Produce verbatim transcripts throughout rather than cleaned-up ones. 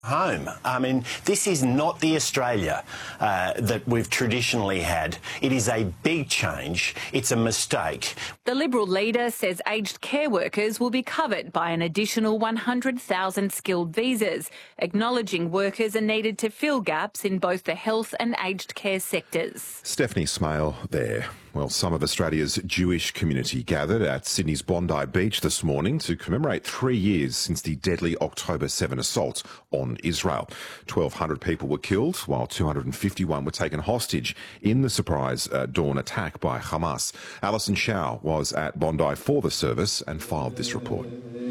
home. I mean, this is not the Australia uh, that we've traditionally had. It is a big change. It's a mistake. The Liberal leader says aged care workers will be covered by an additional one hundred thousand skilled visas, acknowledging workers are needed to fill gaps in both the health and aged care sectors. Stephanie Smale there. Well, some of Australia's Jewish community gathered at Sydney's Bondi Beach this morning to commemorate three years since the deadly October seventh assault on Israel. twelve hundred people were killed, while two hundred fifty-one were taken hostage in the surprise uh, dawn attack by Hamas. Alison Shao was at Bondi for the service and filed this report.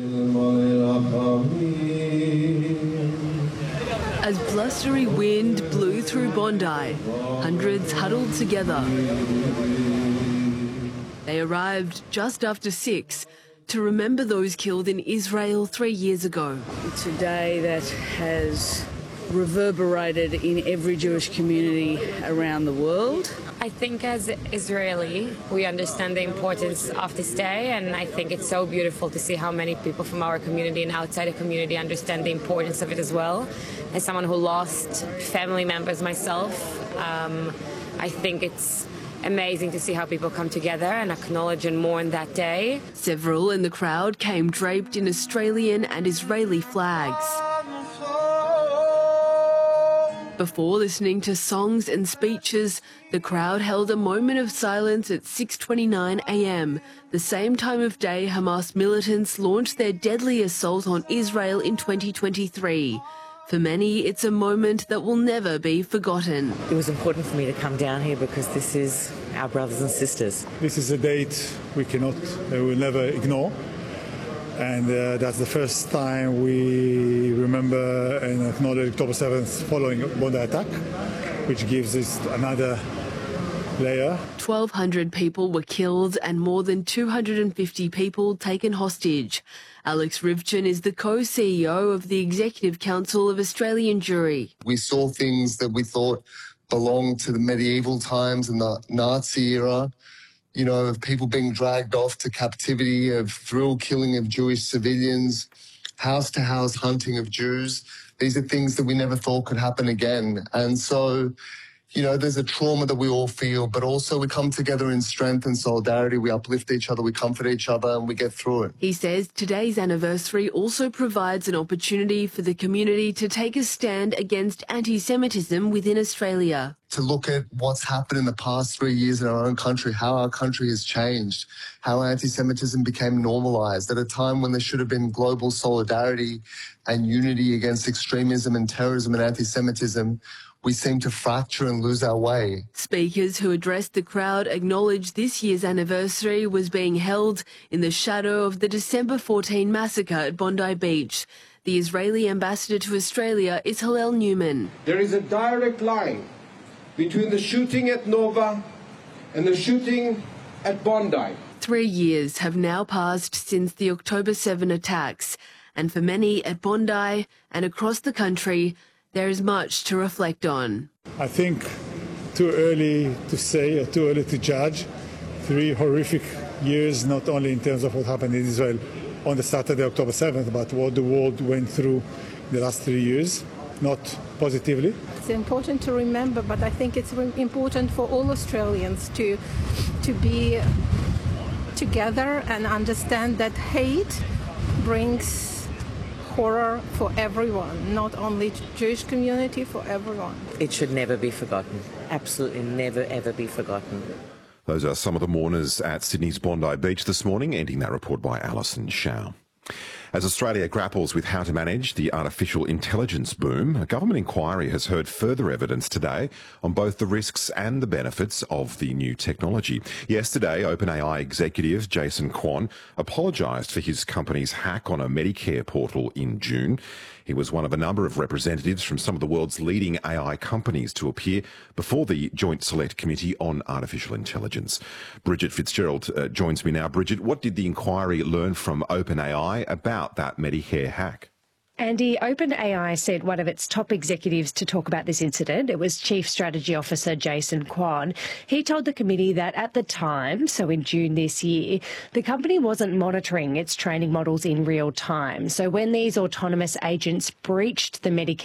As blustery wind blew through Bondi, hundreds huddled together. They arrived just after six to remember those killed in Israel three years ago. It's a day that has reverberated in every Jewish community around the world. I think as Israeli, we understand the importance of this day, and I think it's so beautiful to see how many people from our community and outside the community understand the importance of it as well. As someone who lost family members myself, um, I think it's amazing to see how people come together and acknowledge and mourn that day. Several in the crowd came draped in Australian and Israeli flags. Before listening to songs and speeches, the crowd held a moment of silence at six twenty-nine a m, the same time of day Hamas militants launched their deadly assault on Israel in twenty twenty-three. For many, it's a moment that will never be forgotten. It was important for me to come down here because this is our brothers and sisters. This is a date we cannot, uh, will never ignore. And uh, that's the first time we remember and acknowledge October seventh following Bondi attack, which gives us another layer. twelve hundred people were killed and more than two hundred fifty people taken hostage. Alex Rivchin is the co-C E O of the Executive Council of Australian Jewry. We saw things that we thought belonged to the medieval times and the Nazi era, you know, of people being dragged off to captivity, of thrill killing of Jewish civilians, house-to-house hunting of Jews. These are things that we never thought could happen again. And so, you know, there's a trauma that we all feel, but also we come together in strength and solidarity. We uplift each other, we comfort each other, and we get through it. He says today's anniversary also provides an opportunity for the community to take a stand against anti-Semitism within Australia. To look at what's happened in the past three years in our own country, how our country has changed, how anti-Semitism became normalised at a time when there should have been global solidarity and unity against extremism and terrorism and anti-Semitism. We seem to fracture and lose our way. Speakers who addressed the crowd acknowledged this year's anniversary was being held in the shadow of the December fourteenth massacre at Bondi Beach. The Israeli ambassador to Australia is Hillel Newman. There is a direct line between the shooting at Nova and the shooting at Bondi. Three years have now passed since the October seventh attacks, and for many at Bondi and across the country, there is much to reflect on. I think too early to say or too early to judge. Three horrific years, not only in terms of what happened in Israel on the Saturday, October seventh, but what the world went through the last three years, not positively. It's important to remember, but I think it's important for all Australians to, to be together and understand that hate brings horror for everyone, not only Jewish community, for everyone. It should never be forgotten. Absolutely never, ever be forgotten. Those are some of the mourners at Sydney's Bondi Beach this morning, ending that report by Alison Shao. As Australia grapples with how to manage the artificial intelligence boom, a government inquiry has heard further evidence today on both the risks and the benefits of the new technology. Yesterday, OpenAI executive Jason Kwon apologised for his company's hack on a Medicare portal in June. He was one of a number of representatives from some of the world's leading A I companies to appear before the Joint Select Committee on Artificial Intelligence. Bridget Fitzgerald uh, joins me now. Bridget, what did the inquiry learn from OpenAI about that Medicare hack? Andy, OpenAI sent one of its top executives to talk about this incident. It was Chief Strategy Officer Jason Kwon. He told the committee that at the time, so in June this year, the company wasn't monitoring its training models in real time. So when these autonomous agents breached the Medicare